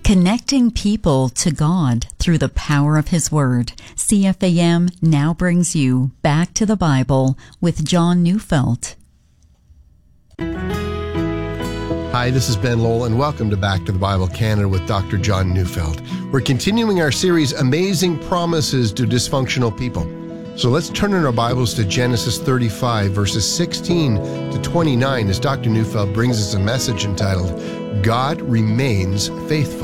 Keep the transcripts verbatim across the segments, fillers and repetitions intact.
Connecting people to God through the power of His Word. C F A M now brings you Back to the Bible with John Neufeld. Hi, this is Ben Lowell, and welcome to Back to the Bible Canada with Doctor John Neufeld. We're continuing our series, Amazing Promises to Dysfunctional People. So let's turn in our Bibles to Genesis thirty-five, verses sixteen to twenty-nine, as Doctor Neufeld brings us a message entitled, God Remains Faithful.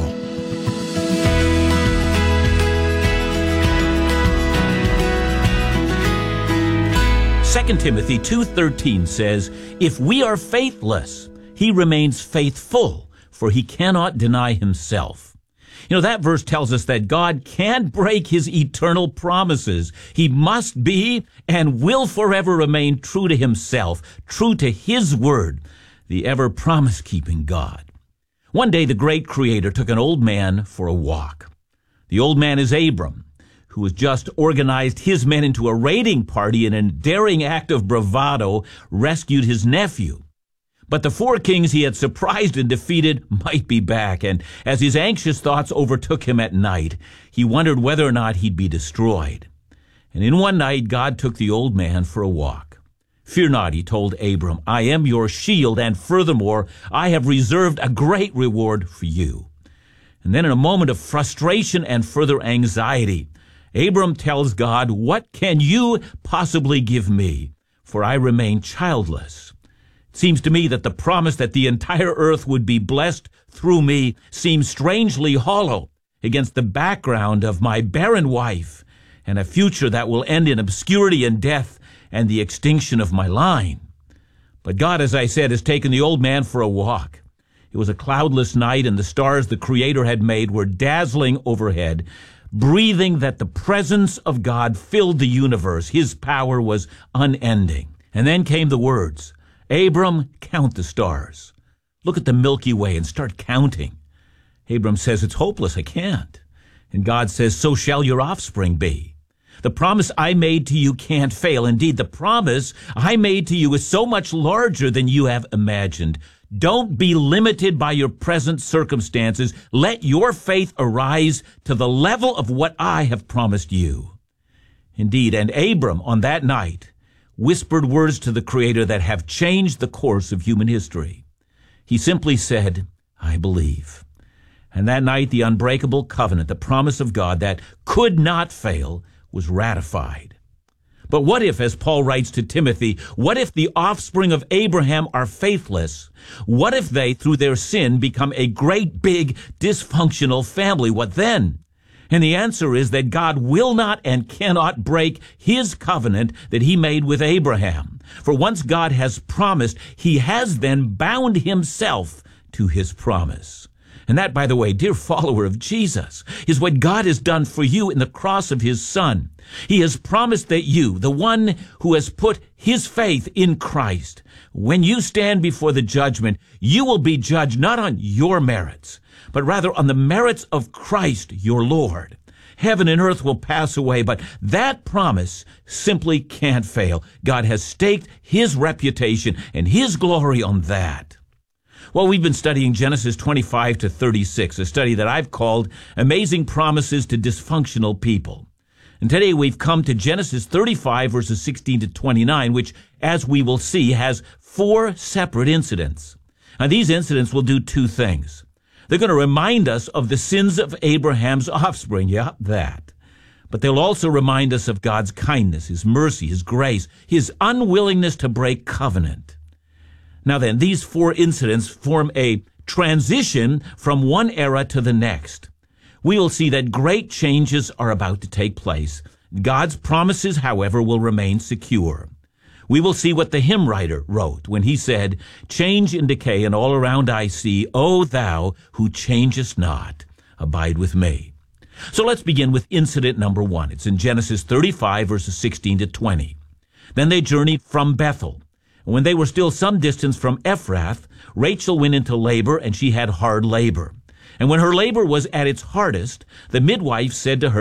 Second Timothy two thirteen says, if we are faithless, he remains faithful, for he cannot deny himself. You know, that verse tells us that God can't break his eternal promises. He must be and will forever remain true to himself, true to his word, the ever promise-keeping God. One day, the great Creator took an old man for a walk. The old man is Abram, who has just organized his men into a raiding party and in a daring act of bravado rescued his nephew. But the four kings he had surprised and defeated might be back, and as his anxious thoughts overtook him at night, he wondered whether or not he'd be destroyed. And in one night, God took the old man for a walk. Fear not, he told Abram, I am your shield, and furthermore, I have reserved a great reward for you. And then in a moment of frustration and further anxiety, Abram tells God, what can you possibly give me? For I remain childless. It seems to me that the promise that the entire earth would be blessed through me seems strangely hollow against the background of my barren wife and a future that will end in obscurity and death and the extinction of my line. But God, as I said, has taken the old man for a walk. It was a cloudless night, and the stars the Creator had made were dazzling overhead, breathing that the presence of God filled the universe. His power was unending. And then came the words, Abram, count the stars. Look at the Milky Way and start counting. Abram says, it's hopeless, I can't. And God says, so shall your offspring be. The promise I made to you can't fail. Indeed, the promise I made to you is so much larger than you have imagined. Don't be limited by your present circumstances. Let your faith arise to the level of what I have promised you. Indeed, and Abram on that night whispered words to the Creator that have changed the course of human history. He simply said, I believe. And that night, the unbreakable covenant, the promise of God that could not fail, was ratified. But what if, as Paul writes to Timothy, what if the offspring of Abraham are faithless? What if they, through their sin, become a great big dysfunctional family? What then? And the answer is that God will not and cannot break his covenant that he made with Abraham. For once God has promised, he has then bound himself to his promise. And that, by the way, dear follower of Jesus, is what God has done for you in the cross of his Son. He has promised that you, the one who has put his faith in Christ, when you stand before the judgment, you will be judged not on your merits, but rather on the merits of Christ, your Lord. Heaven and earth will pass away, but that promise simply can't fail. God has staked his reputation and his glory on that. Well, we've been studying Genesis twenty-five to thirty-six, a study that I've called Amazing Promises to Dysfunctional People. And today we've come to Genesis thirty-five, verses sixteen to twenty-nine, which, as we will see, has four separate incidents. Now, these incidents will do two things. They're going to remind us of the sins of Abraham's offspring, yeah, that. But they'll also remind us of God's kindness, his mercy, his grace, his unwillingness to break covenant. Now then, these four incidents form a transition from one era to the next. We will see that great changes are about to take place. God's promises, however, will remain secure. We will see what the hymn writer wrote when he said, change and decay and all around I see, O thou who changest not, abide with me. So let's begin with incident number one. It's in Genesis thirty-five, verses sixteen to twenty. Then they journeyed from Bethel. When they were still some distance from Ephrath, Rachel went into labor, and she had hard labor. And when her labor was at its hardest, the midwife said to her,